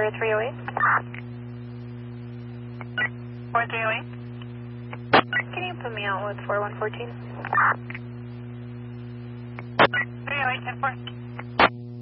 4308. 4308. Can you put me out with 4114?